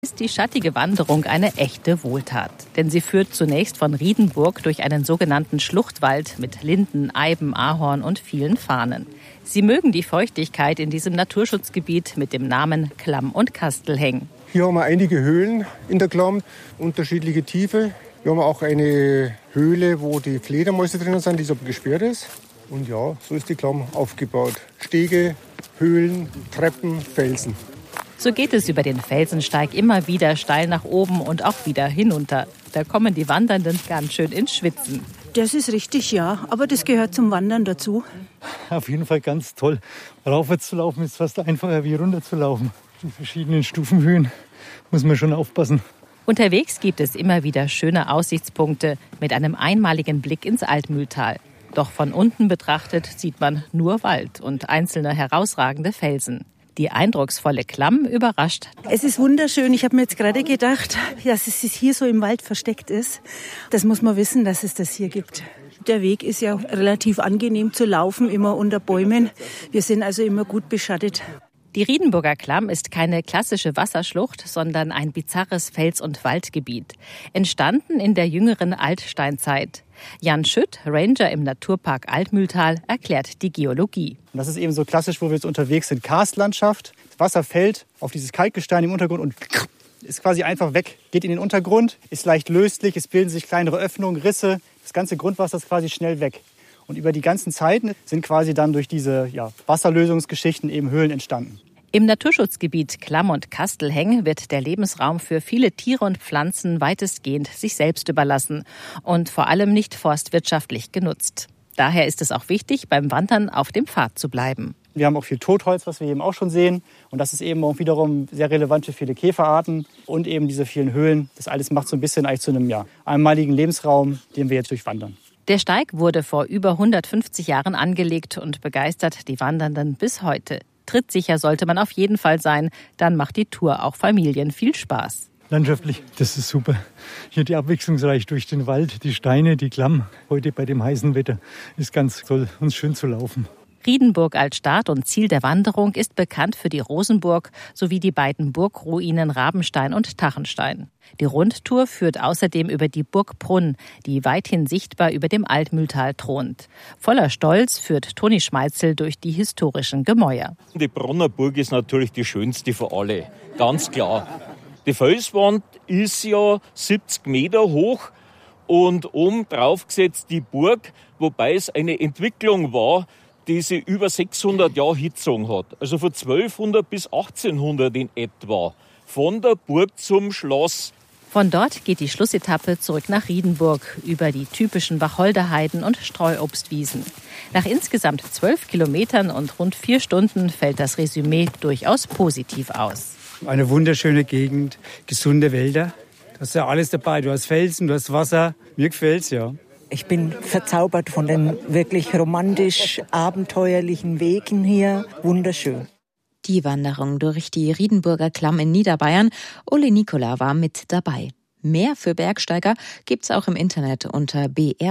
Ist die schattige Wanderung eine echte Wohltat. Denn sie führt zunächst von Riedenburg durch einen sogenannten Schluchtwald mit Linden, Eiben, Ahorn und vielen Farnen. Sie mögen die Feuchtigkeit in diesem Naturschutzgebiet mit dem Namen Klamm und Kastelheng. Hier haben wir einige Höhlen in der Klamm, unterschiedliche Tiefe. Hier haben wir auch eine Höhle, wo die Fledermäuse drinnen sind, die so gesperrt ist. Und ja, so ist die Klamm aufgebaut. Stege, Höhlen, Treppen, Felsen. So geht es über den Felsensteig immer wieder steil nach oben und auch wieder hinunter. Da kommen die Wandernden ganz schön ins Schwitzen. Das ist richtig, ja. Aber das gehört zum Wandern dazu. Auf jeden Fall ganz toll. Raufwärts zu laufen ist fast einfacher wie runter zu laufen. Die verschiedenen Stufenhöhen muss man schon aufpassen. Unterwegs gibt es immer wieder schöne Aussichtspunkte mit einem einmaligen Blick ins Altmühltal. Doch von unten betrachtet sieht man nur Wald und einzelne herausragende Felsen. Die eindrucksvolle Klamm überrascht. Es ist wunderschön. Ich habe mir jetzt gerade gedacht, dass es hier so im Wald versteckt ist. Das muss man wissen, dass es das hier gibt. Der Weg ist ja relativ angenehm zu laufen, immer unter Bäumen. Wir sind also immer gut beschattet. Die Riedenburger Klamm ist keine klassische Wasserschlucht, sondern ein bizarres Fels- und Waldgebiet. Entstanden in der jüngeren Altsteinzeit. Jan Schütt, Ranger im Naturpark Altmühltal, erklärt die Geologie. Und das ist eben so klassisch, wo wir jetzt unterwegs sind. Karstlandschaft. Das Wasser fällt auf dieses Kalkgestein im Untergrund und ist quasi einfach weg. Geht in den Untergrund, ist leicht löslich, es bilden sich kleinere Öffnungen, Risse. Das ganze Grundwasser ist quasi schnell weg. Und über die ganzen Zeiten sind quasi dann durch diese Wasserlösungsgeschichten eben Höhlen entstanden. Im Naturschutzgebiet Klamm und Kastelheng wird der Lebensraum für viele Tiere und Pflanzen weitestgehend sich selbst überlassen und vor allem nicht forstwirtschaftlich genutzt. Daher ist es auch wichtig, beim Wandern auf dem Pfad zu bleiben. Wir haben auch viel Totholz, was wir eben auch schon sehen. Und das ist eben auch wiederum sehr relevant für viele Käferarten und eben diese vielen Höhlen. Das alles macht so ein bisschen eigentlich zu einem einmaligen Lebensraum, den wir jetzt durchwandern. Der Steig wurde vor über 150 Jahren angelegt und begeistert die Wandernden bis heute. Trittsicher sollte man auf jeden Fall sein, dann macht die Tour auch Familien viel Spaß. Landschaftlich, das ist super. Hier die abwechslungsreich durch den Wald, die Steine, die Klamm. Heute bei dem heißen Wetter ist ganz toll und schön zu laufen. Riedenburg als Start und Ziel der Wanderung ist bekannt für die Rosenburg sowie die beiden Burgruinen Rabenstein und Tachenstein. Die Rundtour führt außerdem über die Burg Brunn, die weithin sichtbar über dem Altmühltal thront. Voller Stolz führt Toni Schmeitzel durch die historischen Gemäuer. Die Brunner Burg ist natürlich die schönste von alle, ganz klar. Die Felswand ist ja 70 Meter hoch und oben drauf gesetzt die Burg, wobei es eine Entwicklung war, die sie über 600 Jahre Hitzung hat. Also von 1200 bis 1800 in etwa. Von der Burg zum Schloss. Von dort geht die Schlussetappe zurück nach Riedenburg über die typischen Wacholderheiden und Streuobstwiesen. Nach insgesamt 12 Kilometern und rund 4 Stunden fällt das Resümee durchaus positiv aus. Eine wunderschöne Gegend, gesunde Wälder. Da ist ja alles dabei. Du hast Felsen, du hast Wasser. Mir gefällt's, ja. Ich bin verzaubert von den wirklich romantisch abenteuerlichen Wegen hier. Wunderschön. Die Wanderung durch die Riedenburger Klamm in Niederbayern. Uli Nikola war mit dabei. Mehr für Bergsteiger gibt's auch im Internet unter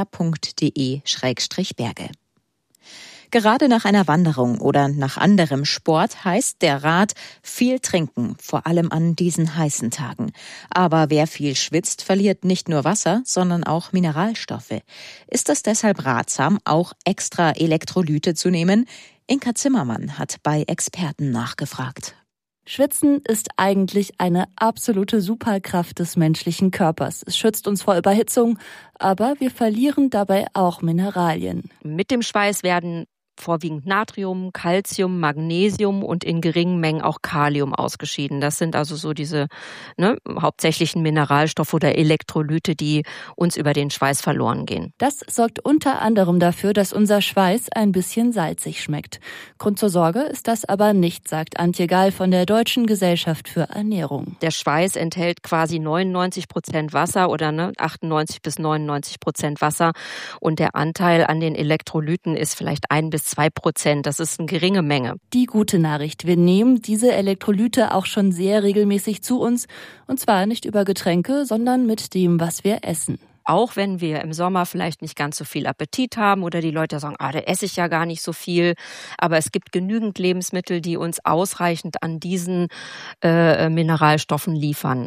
br.de/berge. Gerade nach einer Wanderung oder nach anderem Sport heißt der Rat viel trinken, vor allem an diesen heißen Tagen. Aber wer viel schwitzt, verliert nicht nur Wasser, sondern auch Mineralstoffe. Ist es deshalb ratsam, auch extra Elektrolyte zu nehmen? Inka Zimmermann hat bei Experten nachgefragt. Schwitzen ist eigentlich eine absolute Superkraft des menschlichen Körpers. Es schützt uns vor Überhitzung, aber wir verlieren dabei auch Mineralien. Mit dem Schweiß werden vorwiegend Natrium, Calcium, Magnesium und in geringen Mengen auch Kalium ausgeschieden. Das sind also so diese hauptsächlichen Mineralstoffe oder Elektrolyte, die uns über den Schweiß verloren gehen. Das sorgt unter anderem dafür, dass unser Schweiß ein bisschen salzig schmeckt. Grund zur Sorge ist das aber nicht, sagt Antje Gall von der Deutschen Gesellschaft für Ernährung. Der Schweiß enthält quasi 99% Wasser oder 98-99% Wasser und der Anteil an den Elektrolyten ist vielleicht 1-2%. Das ist eine geringe Menge. Die gute Nachricht: Wir nehmen diese Elektrolyte auch schon sehr regelmäßig zu uns. Und zwar nicht über Getränke, sondern mit dem, was wir essen. Auch wenn wir im Sommer vielleicht nicht ganz so viel Appetit haben oder die Leute sagen, da esse ich ja gar nicht so viel. Aber es gibt genügend Lebensmittel, die uns ausreichend an diesen Mineralstoffen liefern.